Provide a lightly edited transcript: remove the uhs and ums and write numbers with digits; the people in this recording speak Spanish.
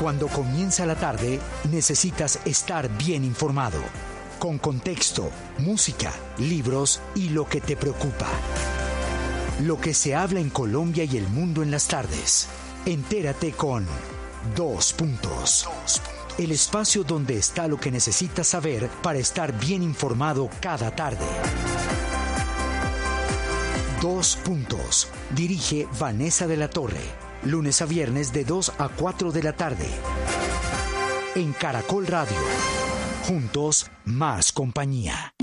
Cuando comienza la tarde, necesitas estar bien informado, con contexto, música, libros y lo que te preocupa. Lo que se habla en Colombia y el mundo en las tardes. Entérate con Dos Puntos. El espacio donde está lo que necesitas saber para estar bien informado cada tarde. Dos Puntos. Dirige Vanessa de la Torre. Lunes a viernes de 2 a 4 de la tarde. En Caracol Radio. Juntos, más compañía.